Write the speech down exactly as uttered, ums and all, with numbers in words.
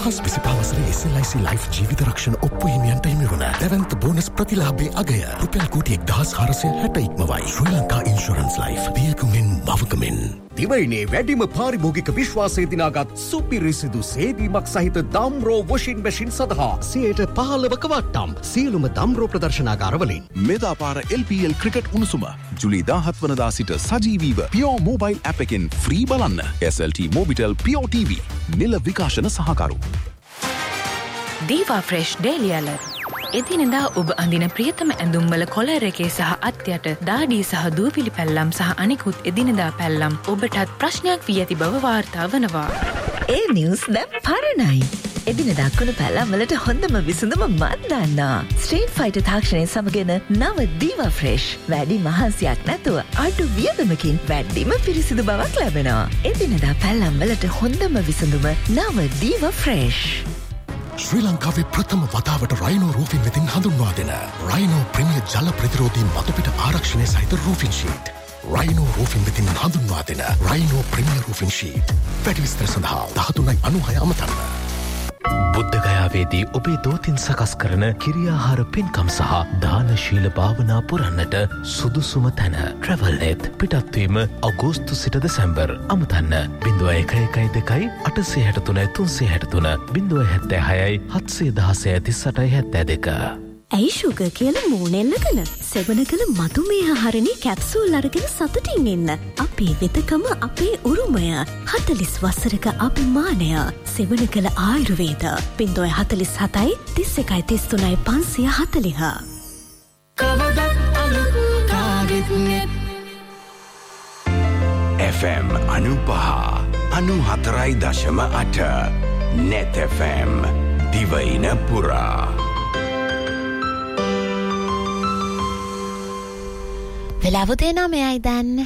දෙදහස් විසිපහ වසරේ S L ආයි සී ලයිෆ් ජීවිත රක්ෂණ ඔප්පු හිමියන්ට හිමි වන දැවැන්ත බෝනස් ප්‍රතිලාභයේ අගය රුපියල් කෝටි එක්දහස් හාරසිය හැට ඉක්මවයි. ශ්‍රී ලංකා ඉන්ෂුරන්ස් ලයිෆ් පියකුමින් මවකමින්. දිවයිනේ වැඩිම පාරිභෝගික විශ්වාසය දිනාගත් සුපිරිසිදු සේවීමක් සහිත දම්රෝ වොෂින් මැෂින් සඳහා සියයට පහළොවක වට්ටම් සියලුම දම්රෝ ප්‍රදර්ශනාගාරවලින්. මෙදාපාර එල් පී එල් ක්‍රිකට් උණුසුම ජුලි දාහත් වනදා සිට සජීවීව පියෝ මොබයිල් ඇප් එකෙන් ෆ්‍රී බලන්න. එස් එල් ටී මොබිටෙල් පියෝ ටීවී නිල විකාශන සහකරු. දීවා ෆ්‍රෙෂ් ඩේලි ඇලර්ට්. එදිනෙදා ඔබ අඳින ප්‍රියතම ඇඳුම්වල කොලර් එකේ සහ අත්යට දාඩිය සහ දූවිලි පැල්ලම් සහ අනිකුත් එදිනෙදා පැල්ලම් ඔබටත් ප්‍රශ්නයක් වී ඇති බව වාර්තා වනවා. ඒ නිවුස් දැන් පරණයි. එදිනෙදා කුණු පැල්ලම් වලට හොඳම විසඳුම මන් දන්නා. ස්ට්‍රීට් ෆයිටර් තාක්ෂණය සමගන නව දීවා ෆ්‍රෙෂ්. වැඩි මහන්සියක් නැතුව අඩු වියදමකින් වැඩිම පිරිසිදු බවක් ලැබෙනවා. එදිනෙදා පැල්ලම් වලට හොඳම විසඳුම නව දීවා ෆ්‍රෙෂ්. ශ්‍රී ලංකාවේ ප්‍රථම වතාවට රයිනෝ රූෆින් වෙතින් හඳුන්වා දෙන රයිනෝ ප්‍රමිය ජල ප්‍රතිරෝධී මතුපිට ආරක්ෂණය සහිත රූෆින් ෂීට්. රයිනෝ රූෆින් වෙතින් හඳුන්වා දෙන රයිනෝ ප්‍රමිය රූෆින් ෂීට්. වැඩි විස්තර සඳහා දහතුනයි අනූහය අමතන්න. බුද්ධගයාවේදී ඔබේ දෝතින් සකස් කරන කිරියාහාර පින්කම් සහ දානශීල භාවනා පුරන්නට සුදුසුම තැන ට්‍රැවල්නෙත්. පිටත්වීම අගෝස්තු සිට දෙසැම්බර්. අමතන්න බිඳුව එක එකයි දෙකයි අටසිය හැට තුනයි තුන්සිය හැට තුන බිඳුව හැත්තෑ හයයි හත්සිය දහසය තිස්සටයි හැත්තෑ දෙක. ඇයි ෂුගර් කියලා මූණෙල්ලගෙන සෙවන කළ මధుමේහ හරණි කැප්සූල් අරගෙන සතුටින් ඉන්න. අපේ වෙදකම අපේ උරුමය. හතලිස් වසරක අභිමානය. සෙවන කළ ආයුර්වේද. බිංදුව හතලිස් හතයි තිස් එකයි තිස් තුනයි පන්සිය හතලිහ. එෆ් එම් අනූපහ අනූ හතරයි දශම අට නෙත් එෆ් එම් දිවයින පුරා. වෙලාව දෙනා මෙයයි දැන්